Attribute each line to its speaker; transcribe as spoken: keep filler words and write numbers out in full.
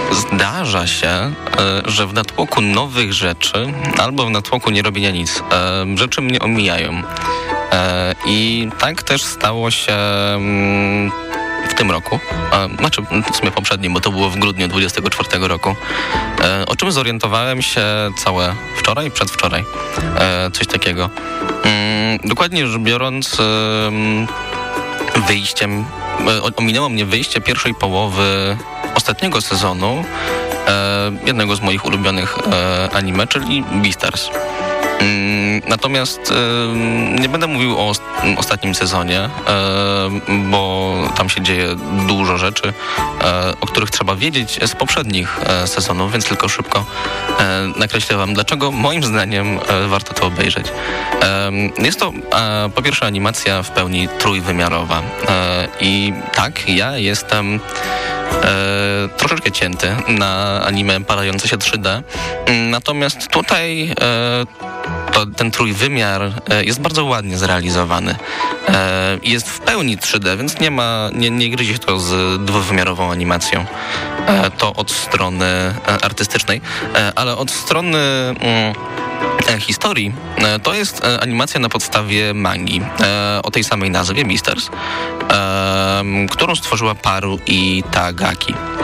Speaker 1: zdarza się, że w natłoku nowych rzeczy albo w natłoku nierobienia nic rzeczy mnie omijają. I tak też stało się w tym roku, znaczy w sumie poprzednim, bo to było w grudniu dwudziestego czwartego roku, o czym zorientowałem się całe wczoraj, przedwczoraj, coś takiego. Dokładnie rzecz biorąc, wyjściem, ominęło mnie wyjście pierwszej połowy ostatniego sezonu jednego z moich ulubionych anime, czyli Beastars. Natomiast nie będę mówił o ostatnim sezonie, bo tam się dzieje dużo rzeczy, o których trzeba wiedzieć z poprzednich sezonów, więc tylko szybko nakreślę wam, dlaczego moim zdaniem warto to obejrzeć. Jest to po pierwsze animacja w pełni trójwymiarowa i tak, ja jestem E, troszeczkę cięty na anime parające się trzy D. Natomiast tutaj e, to, ten trójwymiar e, jest bardzo ładnie zrealizowany. E, jest w pełni trzy D, więc nie ma, nie, nie gryzie to z dwuwymiarową animacją. E, to od strony e, artystycznej, e, ale od strony mm, historii, to jest animacja na podstawie mangi o tej samej nazwie, Beastars, którą stworzyła Paru Itagaki.